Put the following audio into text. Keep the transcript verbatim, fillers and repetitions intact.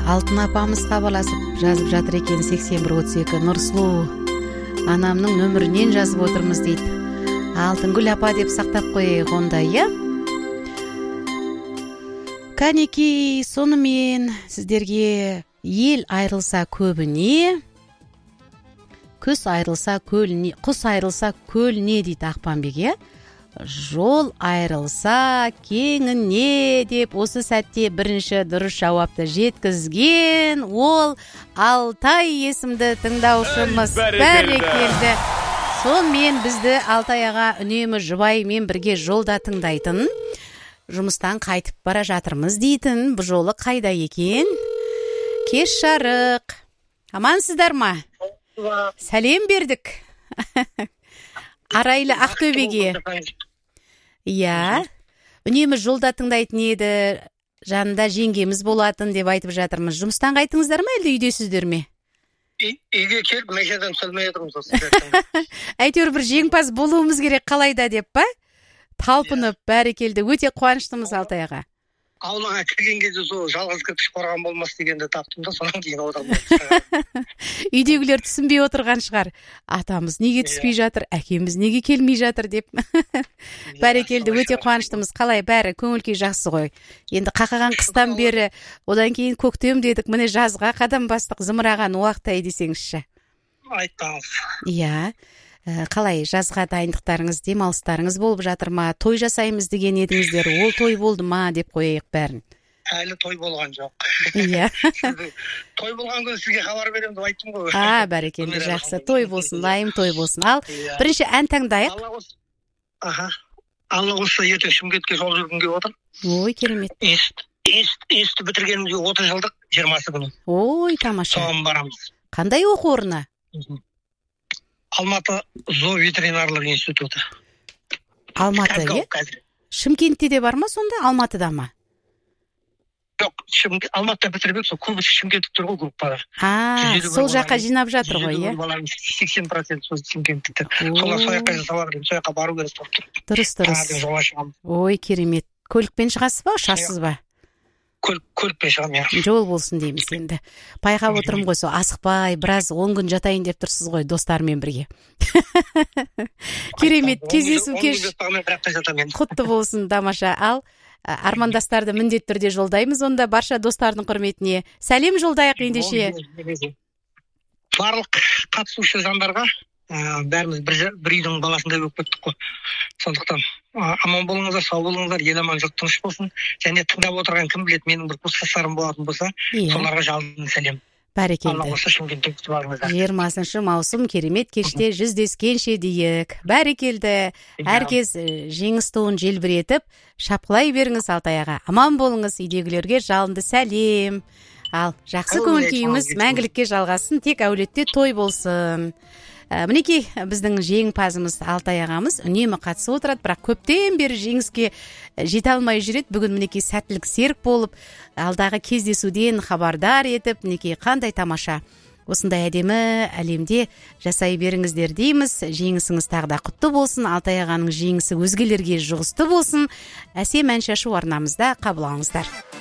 Алтын апамыз хабарласып жазып жатыр екен. сексен бір отыз екі Нұрсұлу анамның нөмірінен жазып отырмыз дейді. Алтынгүл апа деп сақтап қойайық онда, иә? Кәнеки, сонымен сіздерге ел айрылса көбіне, күз айрылса көліне, құс айрылса көліне дейді Ақпанбек, иә? Жол айрылса кеңіне деп осы сәтте бірінші дұрыс жауапты жеткізген ол Алтай есімді тыңдаушымыз. Бәрекелді. Сонымен бізді Алтай аға үнемі жұбайымен бірге жолда тыңдайтын, жұмыстан қайтып бара жатырмыз дейтін. Бұл жолы қайда екен? Кеш жарық. Амансыздар ма? Сәлем бердік. Арайлы Ақтөбеге. Иә, үнемі жолда тыңдайтын еді, жанында жеңгеміз болатын деп айтып жатырмыз. Жұмыстан қайтыңыздар ма, әлде үйдесіздер ме? Үйге келіп, мәшеден сөлмей отырмыз осы. Әйтеуір бір жеңімпаз болуымыз керек қалайда деп па? Талпынып, бәрекелді, өте қуаныштымыз Алтай аға. Аулаға кірген кезде сол жалғыз кірпіш қорған болмас дегенді таптым да, сонан кейін отырмын. Үйдегілер түсінбей отырған шығар. Атамыз неге түспей жатыр, әкеміз неге келмей жатыр деп. Бәрекелді, өте қуаныштымыз. Қалай, бәрі көңіл-күй жақсы ғой. Енді қақаған қыстан бері, одан кейін көктем дедік, міне жазға қадам бастық, зымыраған уақыттай десеңізші. Айтпаңыз. Иә. Қалай, жазға дайындықтарыңыз, демалыстарыңыз болып жатыр ма? Той жасаймыз деген едіңіздер, ол той болды ма деп қойайық бәрін. Әлі той болған жоқ. Иә. Той болған күн сізге хабар берем деп айттым ғой. А, бәрекелді, жақсы. Той болсын, лайым той болсын. Ал, бірінші ән таңдайық. Аха. Алла қосса ертең Шымкентке жол жүргенге отыр. Ой, керемет. Ест, ест, есті бітіргенімізге отыз жылдық, жиырмасы күні. Ой, тамаша. Соған барамыз. Қандай оқу орны? Алматы зооветеринарлық институты. Алматы, е? Шымкентте де бар ма сонда, Алматыда ма? Жоқ, Алматыда бітірбек, сол көбісі Шымкенттік тұр ғой группада. А, сол жаққа жинап жатыр ғой, е? сексен процент сол Шымкенттіктер. Солар сояққа жасалар, сояққа бару керек болып тұр. Дұрыс, дұрыс. Ой, керемет. Көлікпен шығасыз ба, ұшасыз ба? Көлікпен шығам, я. Жол болсын дейміз енді. Байғап отырым ғой, сол асықпай, біраз он күн жатайын деп тұрсыз ғой, достармен бірге. Керемет, кездесу кеш. Құтты болсын, тамаша. Ал, армандастарды міндет түрде жолдаймыз, онда барша достардың құрметіне. Сәлем жолдайық ендеше. Барлық қатысушы жандарға бәріміз бір үйдің баласындай болып кеттік қой. Сондықтан аман болыңыздар, сау болыңыздар, ел аман, жұрт тыныш болсын. Және тыңдап отырған кім білет, менің бір курстастарым болатын болса, соларға жалынды сәлем. Бәрекелді. жиырмасыншы маусым керемет кеште жүздескенше дейік. Бәрекелді. Әркез жеңіс туын желбіретіп, шапқылай беріңіз Алтай аға. Аман болыңыз, үйдегілерге жалынды сәлем. Ал, жақсы көңіл күйіңіз мәңгілікке жалғасын, тек әулетте той болсын. Мінекей біздің жеңімпазымыз Алтай ағамыз үнемі қатысып отырады, бірақ көптен бері жеңіске жете алмай жүреді. Бүгін мінекей сәттілік серік болып, алдағы кездесуден хабардар етіп, мінекей қандай тамаша. Осындай әдемі әлемде жасай беріңіздер дейміз. Жеңісіңіз тағы да құтты болсын. Алтай ағаның жеңісі өзгелерге жұғысты болсын. Әсем ән шашу арнамызда қабыл алыңыздар.